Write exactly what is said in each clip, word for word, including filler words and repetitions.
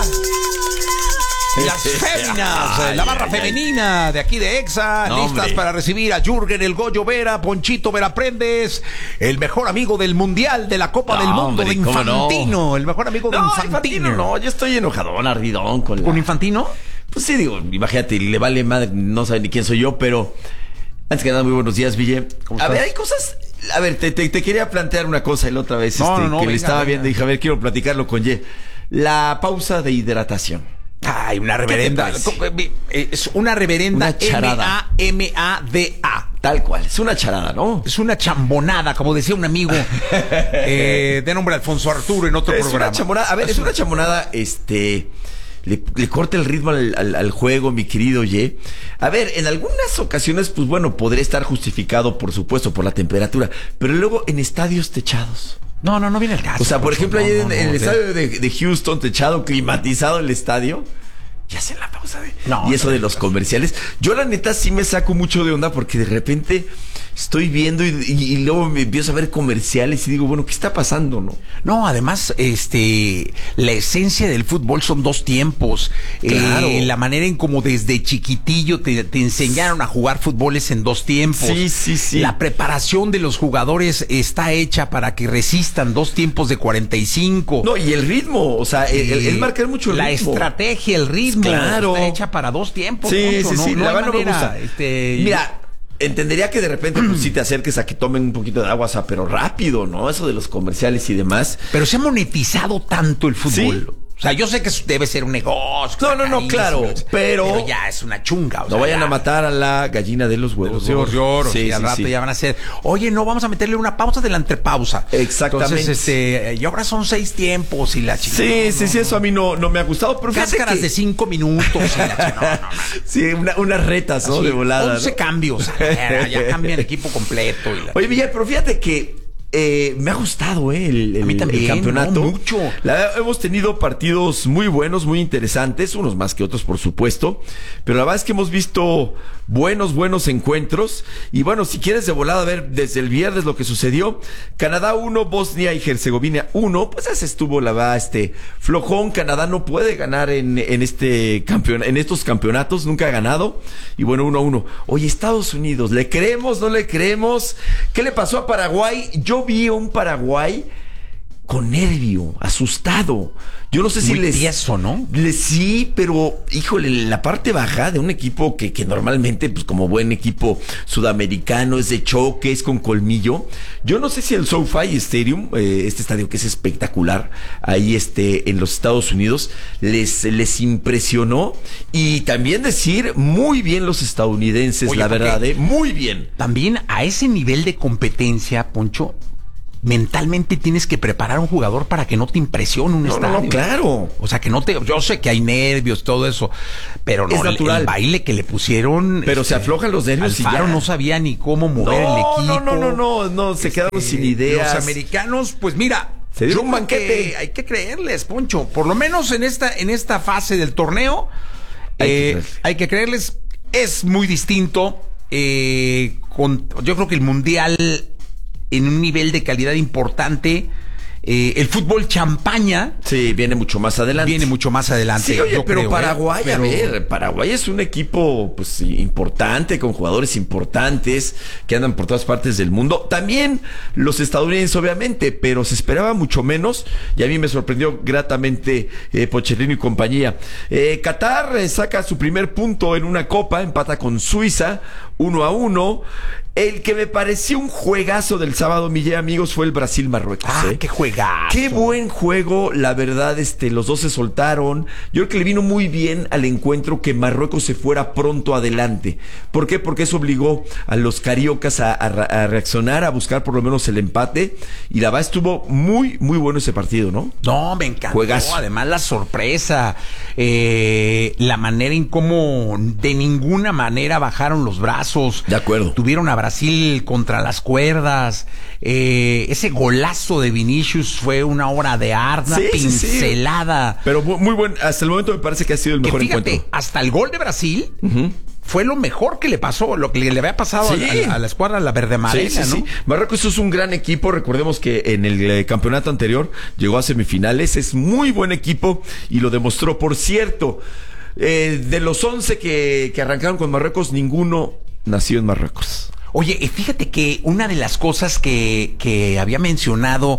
Las féminas, ay, la barra ay, femenina ay. de aquí de Exa, no, listas hombre. para recibir a Jürgen El Goyo Vera, Ponchito Veraprendes, el mejor amigo del Mundial de la Copa no, del Mundo hombre, de Infantino, no? el mejor amigo de no, Infantino. Infantino. No, yo estoy enojadón, ardidón con la... ¿Con Infantino? Pues sí, digo, imagínate, le vale madre, no sabe ni quién soy yo, pero antes que nada, muy buenos días, Ville. ¿Cómo estás? A ver, hay cosas... A ver, te, te, te quería plantear una cosa la otra vez, no, este, no, no, que venga, le estaba venga. viendo y dije, a ver, quiero platicarlo con Ye. La pausa de hidratación. Ay, una reverenda. Es una reverenda una charada. M A D A. Tal cual, es una charada, ¿no? Es una chambonada, como decía un amigo eh, de nombre Alfonso Arturo en otro es programa. Una chamonada, a ver, es, es una chamonada, este... Le, le corta el ritmo al, al, al juego, mi querido Ye. A ver, en algunas ocasiones, pues bueno, podría estar justificado, por supuesto, por la temperatura, pero luego en estadios techados. No, no, no viene el caso. O sea, por ejemplo, no, ayer no, en, no, en el de... estadio de, de Houston, techado, climatizado el estadio, ya hacen la pausa de... No, y eso no, de los comerciales. Yo la neta sí me saco mucho de onda porque de repente estoy viendo y, y, y luego me empiezo a ver comerciales y digo, bueno, ¿qué está pasando, no? No, además, este, la esencia del fútbol son dos tiempos. Claro. Eh, la manera en como desde chiquitillo te, te enseñaron a jugar fútbol es en dos tiempos. Sí, sí, sí. La preparación de los jugadores está hecha para que resistan dos tiempos de cuarenta y cinco. No, y el ritmo, o sea, el, el, el marcar mucho el la ritmo. La estrategia, el ritmo. Claro. Está hecha para dos tiempos. Sí, mucho, sí, no, sí. no la hay verdad no me manera, gusta. Este... Mira, entendería que de repente pues sí te acerques a que tomen un poquito de agua, o sea, pero rápido, ¿no? Eso de los comerciales y demás. Pero se ha monetizado tanto el fútbol. ¿Sí? O sea, yo sé que debe ser un negocio. No, no, no, claro, pero... Pero ya es una chunga. O no sea, vayan ya... a matar a la gallina de los huevos de oro. Sí, y al sí, rato sí. ya van a ser, oye, no, vamos a meterle una pausa de la entrepausa. Exactamente. Entonces, este, y ahora son seis tiempos y la chica. Sí, no, sí, no, sí, eso a mí no, no me ha gustado. Pero cáscaras que... de cinco minutos. Y la chica, no, no, no. Sí, una, unas retas, ¿no? Así, de volada. once ¿no? cambios. Ya, ya cambian equipo completo. Y la... Oye, Villar, pero fíjate que Eh, me ha gustado eh, el, el, a mí también, el campeonato. No, mucho. La, hemos tenido partidos muy buenos, muy interesantes, unos más que otros, por supuesto. Pero la verdad es que hemos visto buenos, buenos encuentros. Y bueno, si quieres de volada a ver desde el viernes lo que sucedió: Canadá uno, Bosnia y Herzegovina uno. Pues ese estuvo, la verdad, este flojón. Canadá no puede ganar en, en este campeon en estos campeonatos, nunca ha ganado. Y bueno, uno a uno. Oye, Estados Unidos, ¿le creemos, no le creemos? ¿Qué le pasó a Paraguay? Yo vi a un Paraguay con nervio, asustado. Yo no sé si Muy les... tieso, ¿no? Les, sí, pero, híjole, la parte baja de un equipo que, que normalmente, pues como buen equipo sudamericano, es de choque, es con colmillo. Yo no sé si el SoFi Stadium, eh, este estadio que es espectacular, ahí este, en los Estados Unidos, les, les impresionó. Y también decir, muy bien los estadounidenses, Oye, la verdad, eh, muy bien. También a ese nivel de competencia, Poncho, mentalmente tienes que preparar a un jugador para que no te impresione un no, estadio. No, no, claro. O sea, que no te... Yo sé que hay nervios, todo eso, pero no, es natural. El, el baile que le pusieron... Pero este, se aflojan los nervios y Alfaro ya. no sabía ni cómo mover no, el equipo. No, no, no, no, no, se quedaron este, sin ideas. Los americanos, pues mira... Se dieron un banquete. Que hay que creerles, Poncho. Por lo menos en esta, en esta fase del torneo, hay, eh, que, hay que creerles. Es muy distinto. Eh, con, yo creo que el Mundial... en un nivel de calidad importante. Eh, el fútbol champaña. Sí, viene mucho más adelante. Viene mucho más adelante. Sí, oye, yo pero creo, Paraguay, eh, pero... a ver, Paraguay es un equipo pues importante, con jugadores importantes que andan por todas partes del mundo. También los estadounidenses, obviamente, pero se esperaba mucho menos y a mí me sorprendió gratamente eh, Pochettino y compañía. Eh, Qatar eh, saca su primer punto en una copa, empata con Suiza, uno a uno. El que me pareció un juegazo del sábado, Miguel, amigos, fue el Brasil-Marruecos. Ah, ¿eh? qué juegazo. Qué buen juego, la verdad, este, los dos se soltaron. Yo creo que le vino muy bien al encuentro que Marruecos se fuera pronto adelante. ¿Por qué? Porque eso obligó a los cariocas a, a, a reaccionar, a buscar por lo menos el empate. Y la verdad estuvo muy, muy bueno ese partido, ¿no? No, me encantó. Juegazo. Además, la sorpresa, eh, la manera en cómo de ninguna manera bajaron los brazos. De acuerdo. Tuvieron a Brasil contra las cuerdas. Eh, ese golazo de Vinicius fue una obra de arte, una sí, pincelada. Sí, sí. Pero muy, muy buen, hasta el momento me parece que ha sido el mejor que fíjate, encuentro. Hasta el gol de Brasil, uh-huh. fue lo mejor que le pasó, lo que le había pasado sí. a, a, a la escuadra, la verde amarela, sí, sí, ¿no? Sí. Marruecos es un gran equipo, recordemos que en el eh, campeonato anterior llegó a semifinales, es muy buen equipo y lo demostró. Por cierto, eh, de los once que, que arrancaron con Marruecos, ninguno nació en Marruecos. Oye, fíjate que una de las cosas que, que había mencionado,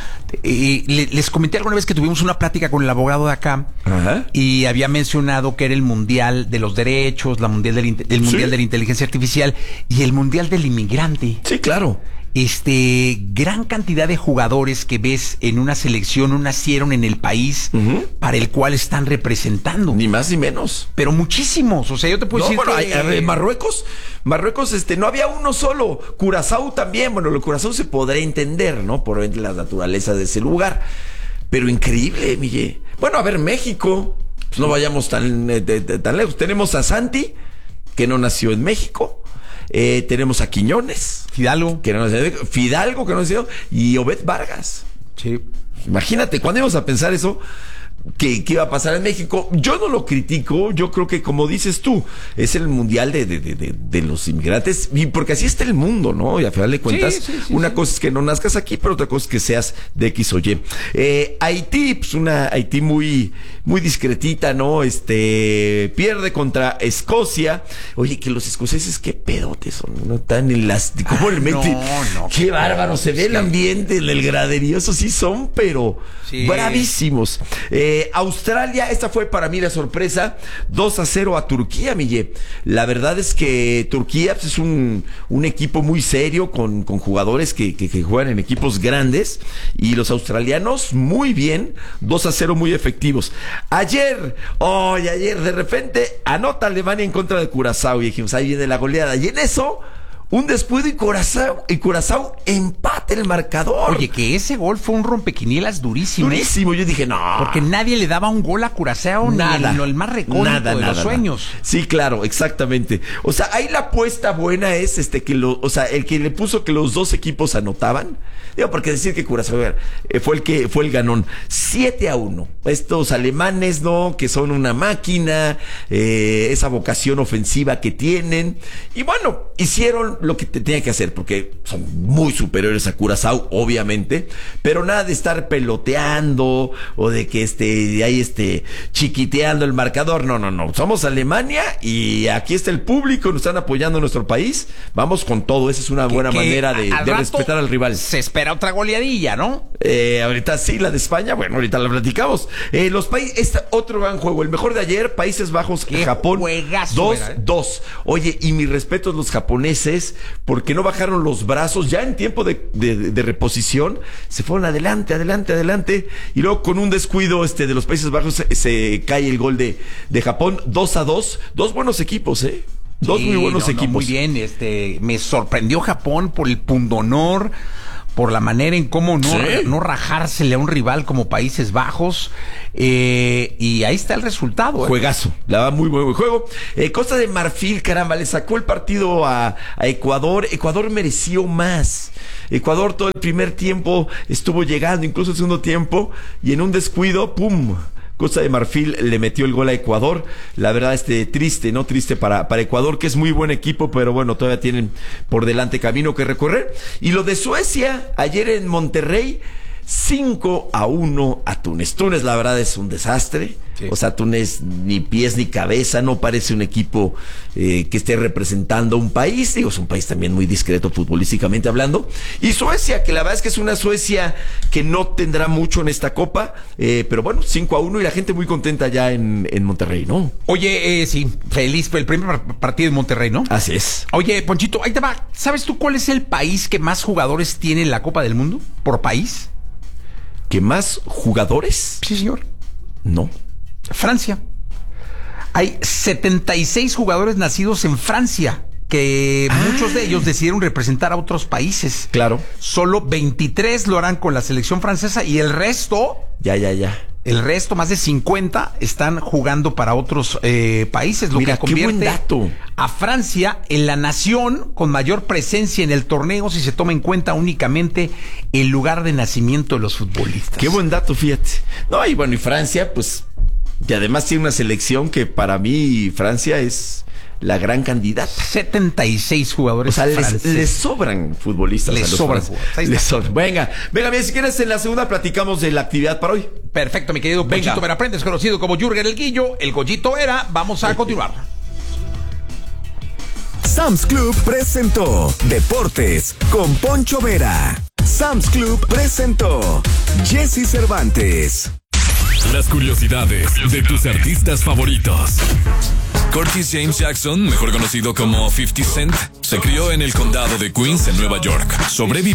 eh, les comenté alguna vez que tuvimos una plática con el abogado de acá. Ajá. Y había mencionado que era el mundial de los derechos, la mundial del, el mundial sí. de la inteligencia artificial y el mundial del inmigrante. Sí, claro. Este, gran cantidad de jugadores que ves en una selección no nacieron en el país uh-huh. para el cual están representando. Ni más ni menos. Pero muchísimos, o sea, yo te puedo no, decir bueno, que... hay, Marruecos, Marruecos, este, no había uno solo. Curazao también, bueno, lo Curazao se podrá entender, ¿no? Por la naturaleza de ese lugar. Pero increíble, Miguel. Bueno, a ver, México, pues no vayamos tan, de, de, tan lejos. Tenemos a Santi, que no nació en México. Eh, tenemos a Quiñones, Fidalgo, que no nació, Fidalgo, que no nació, y Obed Vargas. Sí. Imagínate, ¿cuándo íbamos a pensar eso? Que, que iba a pasar en México. Yo no lo critico, yo creo que como dices tú, es el mundial de, de, de, de los inmigrantes, y porque así está el mundo, ¿no? Y a final de cuentas, sí, sí, sí, una sí. cosa es que no nazcas aquí, pero otra cosa es que seas de X o Y. Eh, Haití, pues una Haití muy, muy discretita, ¿no? Este, pierde contra Escocia. Oye, que los escoceses, qué pedotes son, ¿no? Tan en las, ¿cómo ah, le meten? No, no, qué bárbaro, se ve sí. el ambiente en el graderío, eso sí son, pero sí. bravísimos. Eh, Eh, Australia, esta fue para mí la sorpresa, dos a cero a Turquía, Miguel. La verdad es que Turquía pues, es un, un equipo muy serio con, con jugadores que, que, que juegan en equipos grandes y los australianos muy bien, dos a cero muy efectivos. Ayer, oh, y ayer de repente anota Alemania en contra de Curazao y dijimos, ahí viene la goleada y en eso... un descuido y Curazao, y Curazao empate el marcador. Oye, que ese gol fue un rompequinielas durísimo. Durísimo, yo dije, no. Porque nadie le daba un gol a Curazao, nada, ni el, el más recóndito nada, de nada, los sueños. Nada. Sí, claro, exactamente. O sea, ahí la apuesta buena es este que lo, o sea, el que le puso que los dos equipos anotaban. Digo, porque decir que Curazao eh, fue el que fue el ganón. siete a uno. Estos alemanes, ¿no? Que son una máquina, eh, esa vocación ofensiva que tienen. Y bueno, hicieron lo que te tenía que hacer, porque son muy superiores a Curazao, obviamente, pero nada de estar peloteando o de que este, ahí este, chiquiteando el marcador. No, no, no. Somos Alemania y aquí está el público, nos están apoyando en nuestro país. Vamos con todo. Esa es una buena que, manera de, de respetar al rival. Se espera otra goleadilla, ¿no? Eh, ahorita sí, la de España, bueno, ahorita la platicamos. Eh, los países, este otro gran juego, el mejor de ayer, Países Bajos, Qué Japón, dos dos. ¿eh? Oye, y mis respetos los japoneses, porque no bajaron los brazos, ya en tiempo de, de, de reposición, se fueron adelante, adelante, adelante, y luego con un descuido este de los Países Bajos se, se cae el gol de, de Japón, dos a dos, dos buenos equipos, ¿eh? Dos sí, muy buenos no, equipos. No, muy bien, este, me sorprendió Japón por el pundonor, por la manera en cómo no, ¿sí? no rajársele a un rival como Países Bajos, eh, y ahí está el resultado. ¿eh? Juegazo, la va muy buen juego. Eh, Costa de Marfil, caramba, le sacó el partido a, a Ecuador. Ecuador mereció más. Ecuador todo el primer tiempo estuvo llegando, incluso el segundo tiempo, y en un descuido, ¡pum!, Costa de Marfil le metió el gol a Ecuador. La verdad, este, triste, ¿no? Triste para, para Ecuador, que es muy buen equipo, pero bueno, todavía tienen por delante camino que recorrer. Y lo de Suecia, ayer en Monterrey, cinco a uno a Túnez. Túnez, la verdad, es un desastre. Sí. O sea, Túnez ni pies ni cabeza, no parece un equipo eh, que esté representando un país. Digo, es un país también muy discreto futbolísticamente hablando. Y Suecia, que la verdad es que es una Suecia que no tendrá mucho en esta copa, eh, pero bueno, cinco a uno y la gente muy contenta ya en, en Monterrey, ¿no? Oye, eh, sí, feliz por el primer partido en Monterrey, ¿no? Así es. Oye, Ponchito, ahí te va. ¿Sabes tú cuál es el país que más jugadores tiene en la Copa del Mundo? ¿Por país? ¿Que más jugadores? Sí, señor. No. Francia. Hay setenta y seis jugadores nacidos en Francia, que ah. muchos de ellos decidieron representar a otros países. Claro. Solo veintitrés lo harán con la selección francesa y el resto... Ya, ya, ya. El resto, más de cincuenta, están jugando para otros eh, países, lo Mira, que convierte qué buen dato. a Francia en la nación con mayor presencia en el torneo si se toma en cuenta únicamente el lugar de nacimiento de los futbolistas. Qué buen dato, fíjate. No, y bueno, y Francia, pues, y además tiene una selección que para mí Francia es la gran candidata. setenta y seis jugadores. O sea, les, les sobran futbolistas. Les sobran jugadores. Les sobran. Venga, venga, bien, si quieres en la segunda platicamos de la actividad para hoy. Perfecto, mi querido Ponchito Vera Prendes, conocido como Jürgen el Guillo, el Goyito Vera. Vamos a continuar. Sam's Club presentó Deportes con Poncho Vera. Sam's Club presentó Jesse Cervantes. Las curiosidades de tus artistas favoritos. Curtis James Jackson, mejor conocido como fifty Cent, se crió en el condado de Queens, en Nueva York. Sobrevivió